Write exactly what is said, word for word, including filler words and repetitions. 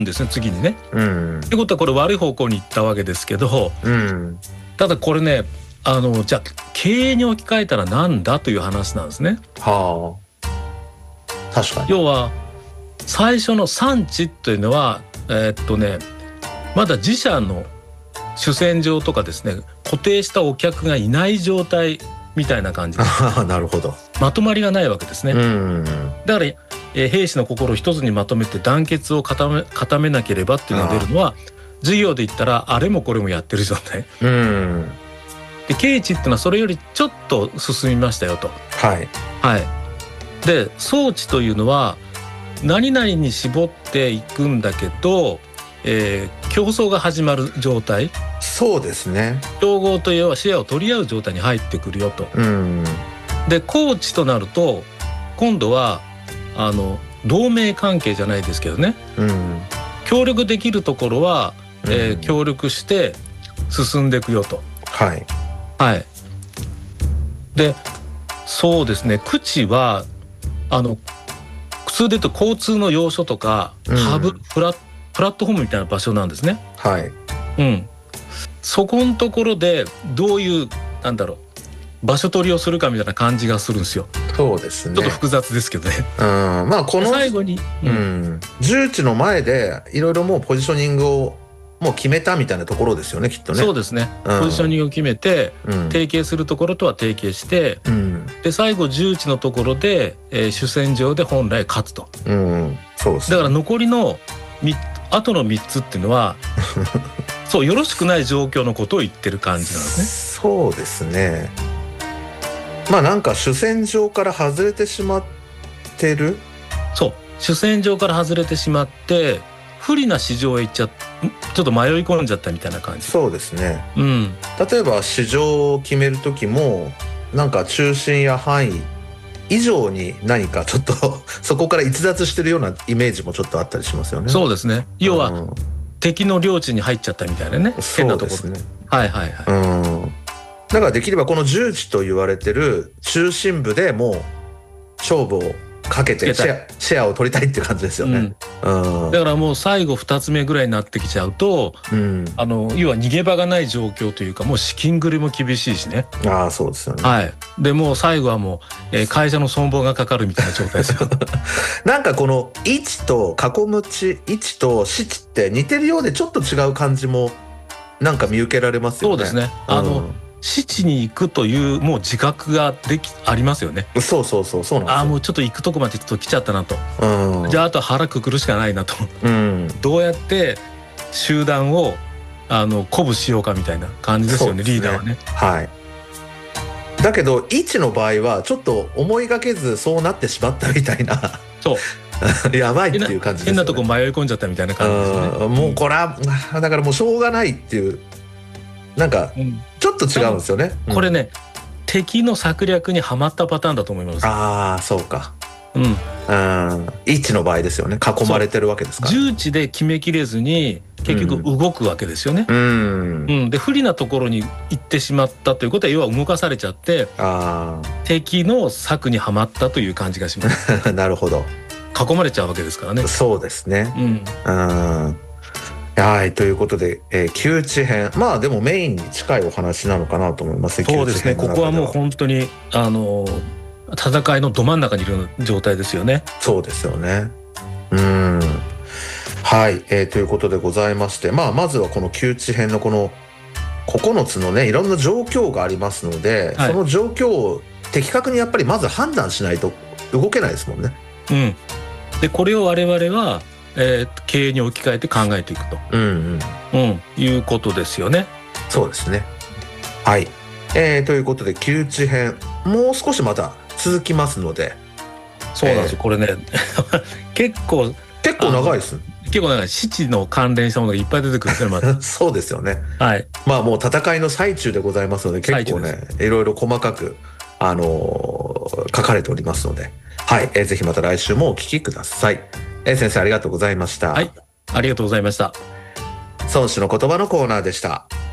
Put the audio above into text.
ですね、次にね。 うん、 ってことはこれ悪い方向に行ったわけですけど、 うん、 ただこれね、あのじゃあ経営に置き換えたらなんだという話なんですね。 はあ、確かに。 要は最初の産地というのは、えーっとね、まだ自社の主戦場とかですね、固定したお客がいない状態みたいな感じでなるほど。 まとまりがないわけですね。 うん、 だから、えー兵士の心を一つにまとめて団結を固め、固めなければっていうのが出るのは、事業で言ったらあれもこれもやってる状態。 うん、 で経営値っていうのはそれよりちょっと進みましたよと。 はい、 はい。で装置というのは何々に絞っていくんだけど、えー、競争が始まる状態。 そうですね。 競合というシェアを取り合う状態に入ってくるよと。 うん、 でコーチとなると今度はあの同盟関係じゃないですけどね、 うん、 協力できるところは、えーうん、 協力して進んでいくよと。 はい、 はい。でそうですね、口はあの普通で言うと交通の要所とか、 うん、 ハブプラ、プラットフォームみたいな場所なんですね。 はい、 うん、そこのところでどういうなんだろう場所取りをするかみたいな感じがするんですよ。 そうですね。 ちょっと複雑ですけどね。 うん、まあこの最後に、 うん、重地の前でいろいろもうポジショニングをもう決めたみたいなところですよね、きっとね。 そうですね、 うん、 ポジショニングを決めて、 うん、 提携するところとは提携して、 うん、 で最後重地のところで、えー主戦場で本来勝つと。 うん、そうですね。 だから残りのみあとのみっつっていうのはそうよろしくない状況のことを言ってる感じなんですね。 そうですね。まあなんか主戦場から外れてしまってる。 そう主戦場から外れてしまって不利な市場へ行っちゃっちょっと迷い込んじゃったみたいな感じ。 そうですね。 うん、 例えば市場を決める時もなんか中心や範囲以上に何かちょっとそこから逸脱してるようなイメージもちょっとあったりしますよね。 そうですね。要は、 うん、 敵の領地に入っちゃったみたいなね。変なところ。 そうですね。 はいはいはい。 うん。だからできればこの重地と言われてる中心部でもう勝負をかけてシェア、シェアを取りたいっていう感じですよね。うんうん、 だからもう最後ふたつめぐらいになってきちゃうと、うん、あの要は逃げ場がない状況というかもう資金繰りも厳しいしね。 ああそうですよね。 はい。でもう最後はもう、えー、会社の存亡がかかるみたいな状態ですよ。 なんかこの位置と囲む地位置と市地って似てるようでちょっと違う感じもなんか見受けられますよね。 そうですね。あの、うん市地に行くというもう自覚ができありますよね。 そうそうそうそうなんですよ。 ああもうちょっと行くとこまでちょっと来ちゃったなと、 うん、 じゃああと腹くくるしかないなと、うん、どうやって集団をあの鼓舞しようかみたいな感じですよね、リーダーはね。 はい。だけど位置の場合はちょっと思いがけずそうなってしまったみたいな。 そうやばいっていう感じですよね。 変なとこ迷い込んじゃったみたいな感じですね。 もうこれはだからもうしょうがないっていう。なんかちょっと違うんですよね。 これね、うん、敵の策略にはまったパターンだと思います。 ああそうか。 うん。 うん。位置の場合ですよね。囲まれてるわけですから、ね。 重地で決めきれずに結局動くわけですよね。 うん。 うん。で不利なところに行ってしまったということは要は動かされちゃって、あ敵の策にはまったという感じがします。 なるほど。 囲まれちゃうわけですからね。 そうですね。 うん。 うん。はいということで、えー、窮地編まあでもメインに近いお話なのかなと思います。 そうですね。ここはもう本当にあの戦いのど真ん中にいる状態ですよね。 そうですよね。うんはい、えー、ということでございまして、まあまずはこの窮地編のこのここのつのねいろんな状況がありますので、はい、その状況を的確にやっぱりまず判断しないと動けないですもんね。 うん。でこれを我々はえー、経営に置き換えて考えていくと、うんうんうん、いうことですよね。 そうですね。はい、えー、ということで窮地編もう少しまた続きますので。 そうなんですよ、えー、これね結構結構長いです。 結構長い基地の関連したものがいっぱい出てくるんですね、まずそうですよね。 はい。 まあもう戦いの最中でございますので結構ねいろいろ細かく、あのー、書かれておりますので、はい、えー、ぜひまた来週もお聞きください。えー、先生ありがとうございました。 はい、ありがとうございました。 孫子の言葉のコーナーでした。